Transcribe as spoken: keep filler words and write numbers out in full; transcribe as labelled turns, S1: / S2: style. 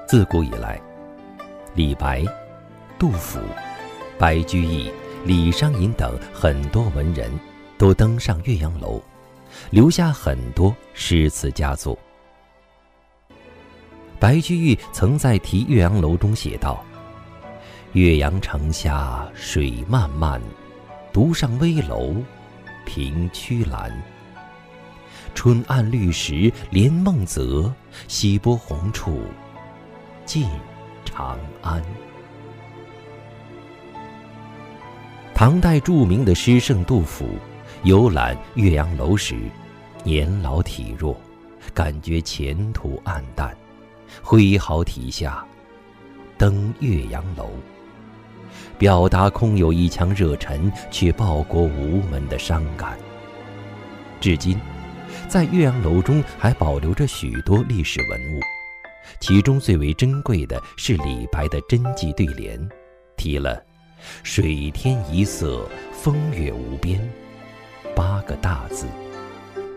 S1: 自古以来，李白、杜甫、白居易、李商隐等很多文人都登上岳阳楼，留下很多诗词佳作。白居易曾在题岳阳楼中写道：岳阳城下水漫漫，独上危楼凭曲栏。春暗绿时连梦泽，西波红处近长安。唐代著名的诗圣杜甫游览岳阳楼时，年老体弱，感觉前途暗淡，挥毫题下登岳阳楼，表达空有一腔热忱却报国无门的伤感。至今在岳阳楼中还保留着许多历史文物，其中最为珍贵的是李白的真迹对联，题了水天一色，风月无边八个大字。